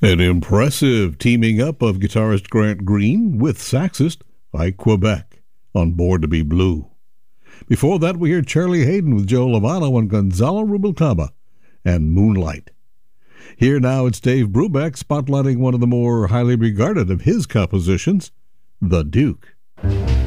An impressive teaming up of guitarist Grant Green with saxist Ike Quebec on Born to Be Blue. Before that, we heard Charlie Hayden with Joe Lovano and Gonzalo Rubalcaba and Moonlight. Here now, it's Dave Brubeck spotlighting one of the more highly regarded of his compositions, The Duke.